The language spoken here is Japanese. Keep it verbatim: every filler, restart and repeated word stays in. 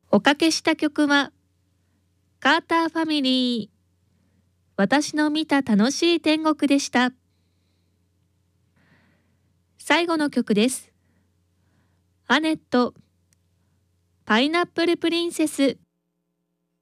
おかけした曲はカーターファミリー、私の見た楽しい天国でした。最後の曲です。アネット、パイナップルプリンセス。